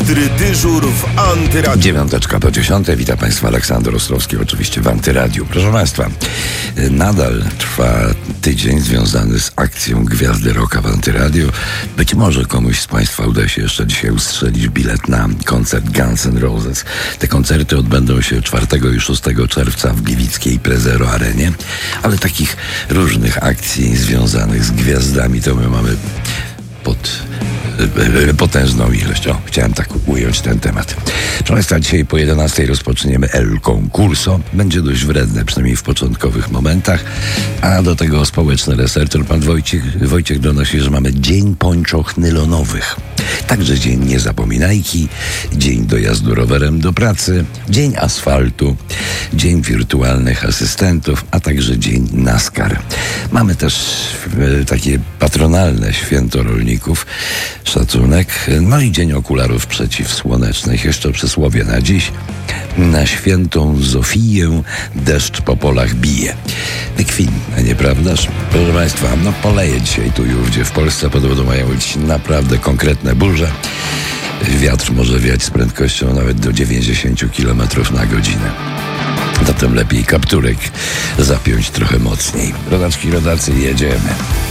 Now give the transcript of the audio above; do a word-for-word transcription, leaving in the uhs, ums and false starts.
Ostry dyżur w Antyradiu. Dziewiąteczka po dziesiątej. Witam Państwa, Aleksander Ostrowski, oczywiście w Antyradiu. Proszę Państwa, nadal trwa tydzień związany z akcją Gwiazdy Rocka w Antyradiu. Być może komuś z Państwa uda się jeszcze dzisiaj ustrzelić bilet na koncert Guns N' Roses. Te koncerty odbędą się czwartego i szóstego czerwca w gliwickiej Prezero Arenie, ale takich różnych akcji związanych z gwiazdami to my mamy pod potężną ilość. O, chciałem tak ująć ten temat. Proszę Państwa, dzisiaj po jedenastej rozpoczniemy El Concurso. Będzie dość wredne, przynajmniej w początkowych momentach. A do tego społeczny researcher, pan Wojciech, Wojciech donosi, że mamy Dzień Pończoch Nylonowych. Także Dzień Niezapominajki, Dzień Dojazdu rowerem do pracy, Dzień Asfaltu, Dzień Wirtualnych Asystentów, a także Dzień NASCAR. Mamy też e, takie patronalne święto rolników, szacunek, no i Dzień Okularów Przeciwsłonecznych. Jeszcze przysłowie na dziś. Na świętą Zofiję deszcz po polach bije. Kwin, nieprawdaż? Proszę Państwa, no poleje dzisiaj tu i ówdzie. W Polsce podobno mają być naprawdę konkretne burze. Wiatr może wiać z prędkością nawet do dziewięćdziesiąt kilometrów na godzinę. Zatem lepiej kapturek zapiąć trochę mocniej. Rodaczki, rodacy, jedziemy.